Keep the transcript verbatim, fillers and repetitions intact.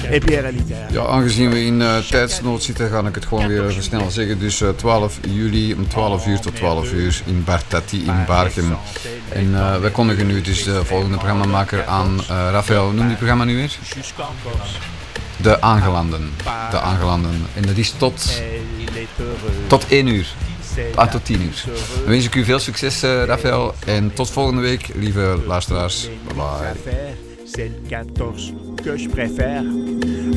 Et puis réalité. Ja, aangezien we in uh, tijdsnood zitten, ga ik het gewoon weer even snel zeggen. Dus uh, twaalf juli om twaalf uur tot twaalf uur in Bartatti in Baargem. En uh, wij kondigen nu dus de volgende programmamaker aan. Uh, Raphaël, noem die programma nu weer? De Aangelanden. De Aangelanden. En dat is tot, tot één uur. Ah, tot tien uur. Dan wens ik u veel succes, uh, Raphaël. En tot volgende week, lieve luisteraars. Bye bye. C'est le quatorze que je préfère.